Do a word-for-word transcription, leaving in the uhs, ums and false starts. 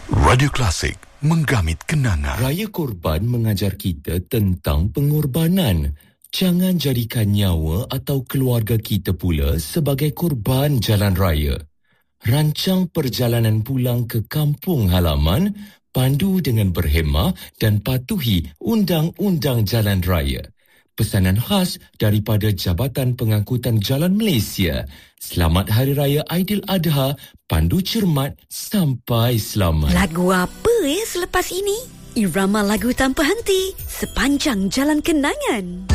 Radio Klasik, menggamit kenangan. Raya Korban mengajar kita tentang pengorbanan. Jangan jadikan nyawa atau keluarga kita pula sebagai korban jalan raya. Rancang perjalanan pulang ke kampung halaman, pandu dengan berhemah dan patuhi undang-undang jalan raya. Pesanan khas daripada Jabatan Pengangkutan Jalan Malaysia. Selamat Hari Raya Aidiladha, pandu cermat sampai selamat. Lagu apa ya selepas ini? Irama lagu tanpa henti sepanjang jalan kenangan.